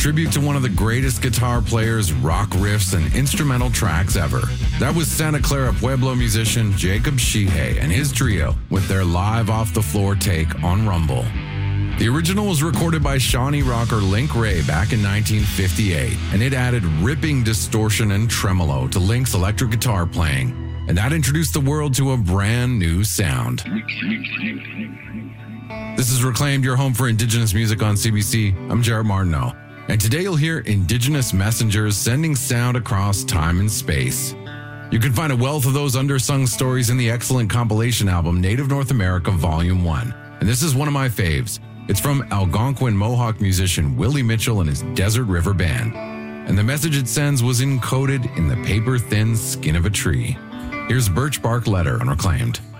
tribute to one of the greatest guitar players, rock riffs, and instrumental tracks ever. That was Santa Clara Pueblo musician Jacob Shihei and his trio with their live off-the-floor take on Rumble. The original was recorded by Shawnee rocker Link Wray back in 1958, and it added ripping distortion and tremolo to Link's electric guitar playing, and that introduced the world to a brand new sound. This is Reclaimed, your home for Indigenous music on CBC. I'm Jared Martineau, and today you'll hear Indigenous messengers sending sound across time and space. You can find a wealth of those undersung stories in the excellent compilation album Native North America Volume 1, and this is one of my faves. It's from Algonquin Mohawk musician Willie Mitchell and his Desert River Band, and the message it sends was encoded in the paper-thin skin of a tree. Here's Birch Bark Letter on Reclaimed.